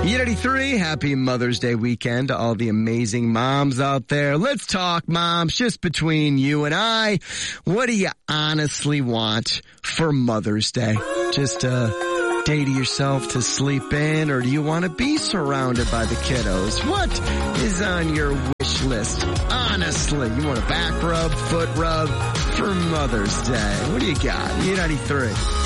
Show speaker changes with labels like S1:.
S1: E93, happy Mother's Day weekend to all the amazing moms out there. Let's talk, moms, just between you and I. What do you honestly want for Mother's Day? Just a day to yourself to sleep in, or do you want to be surrounded by the kiddos? What is on your wish list? Honestly, you want a back rub, foot rub for Mother's Day? What do you got? E93.